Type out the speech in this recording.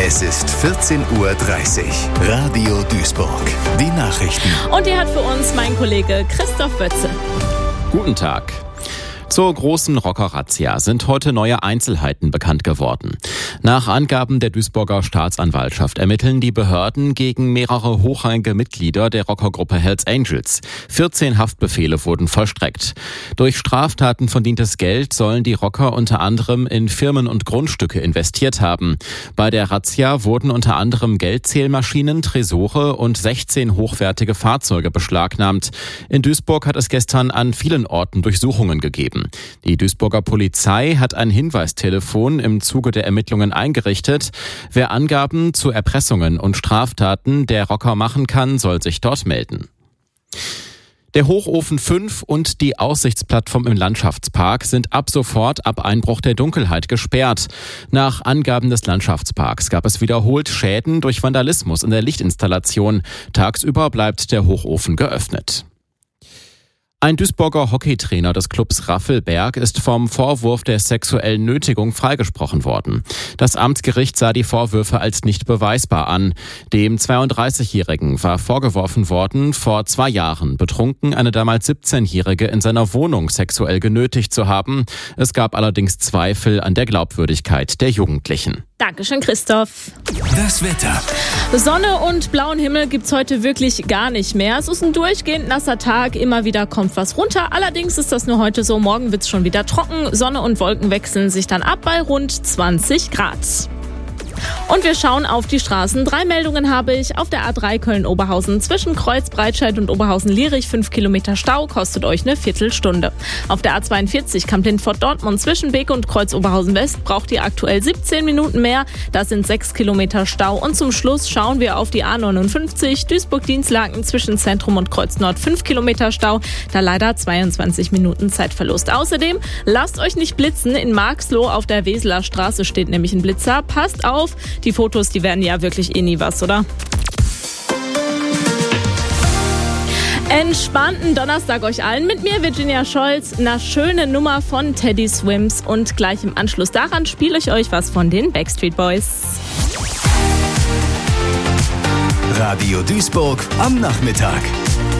Es ist 14:30 Uhr. Radio Duisburg. Die Nachrichten. Und die hat für uns mein Kollege Christoph Wötze. Guten Tag. Zur großen Rocker-Razzia sind heute neue Einzelheiten bekannt geworden. Nach Angaben der Duisburger Staatsanwaltschaft ermitteln die Behörden gegen mehrere hochrangige Mitglieder der Rockergruppe Hells Angels. 14 Haftbefehle wurden vollstreckt. Durch Straftaten verdientes Geld sollen die Rocker unter anderem in Firmen und Grundstücke investiert haben. Bei der Razzia wurden unter anderem Geldzählmaschinen, Tresore und 16 hochwertige Fahrzeuge beschlagnahmt. In Duisburg hat es gestern an vielen Orten Durchsuchungen gegeben. Die Duisburger Polizei hat ein Hinweistelefon im Zuge der Ermittlungen eingerichtet. Wer Angaben zu Erpressungen und Straftaten der Rocker machen kann, soll sich dort melden. Der Hochofen 5 und die Aussichtsplattform im Landschaftspark sind ab sofort ab Einbruch der Dunkelheit gesperrt. Nach Angaben des Landschaftsparks gab es wiederholt Schäden durch Vandalismus in der Lichtinstallation. Tagsüber bleibt der Hochofen geöffnet. Ein Duisburger Hockeytrainer des Clubs Raffelberg ist vom Vorwurf der sexuellen Nötigung freigesprochen worden. Das Amtsgericht sah die Vorwürfe als nicht beweisbar an. Dem 32-Jährigen war vorgeworfen worden, vor 2 Jahren betrunken eine damals 17-Jährige in seiner Wohnung sexuell genötigt zu haben. Es gab allerdings Zweifel an der Glaubwürdigkeit der Jugendlichen. Dankeschön, Christoph. Das Wetter. Sonne und blauen Himmel gibt's heute wirklich gar nicht mehr. Es ist ein durchgehend nasser Tag, immer wieder kommt was runter. Allerdings ist das nur heute so, morgen wird's schon wieder trocken. Sonne und Wolken wechseln sich dann ab bei rund 20 Grad. Und wir schauen auf die Straßen. 3 Meldungen habe ich. Auf der A3 Köln-Oberhausen zwischen Kreuz, Breitscheid und Oberhausen-Lierich 5 Kilometer Stau, kostet euch eine Viertelstunde. Auf der A42 Kamp-Lindfort-Dortmund zwischen Beek und Kreuz-Oberhausen-West braucht ihr aktuell 17 Minuten mehr. Das sind 6 Kilometer Stau. Und zum Schluss schauen wir auf die A59 Duisburg-Dienstlaken zwischen Zentrum und Kreuz-Nord 5 Kilometer Stau. Da leider 22 Minuten Zeitverlust. Außerdem lasst euch nicht blitzen. In Marxloh auf der Weseler Straße steht nämlich ein Blitzer. Passt auf. Die Fotos, die werden ja wirklich nie was, oder? Entspannten Donnerstag euch allen. Mit mir Virginia Scholz, eine schöne Nummer von Teddy Swims und gleich im Anschluss daran spiele ich euch was von den Backstreet Boys. Radio Duisburg am Nachmittag.